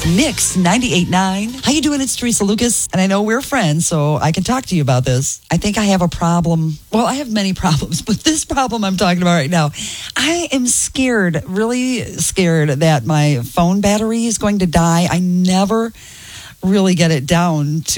Mix 98.9. How you doing? It's Teresa Lucas, and I know we're friends, so I can talk to you about this. I think I have a problem. Well, I have many problems, but this problem I'm talking about right now, I am scared, really scared that my phone battery is going to die. I never really get it down to